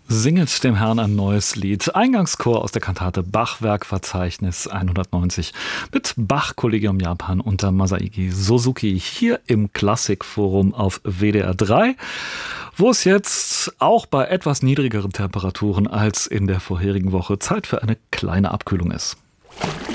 Singet dem Herrn ein neues Lied. Eingangschor aus der Kantate Bachwerkverzeichnis 190 mit Bach-Kollegium Japan unter Masaiki Suzuki hier im Klassikforum auf WDR 3, wo es jetzt auch bei etwas niedrigeren Temperaturen als in der vorherigen Woche Zeit für eine kleine Abkühlung ist.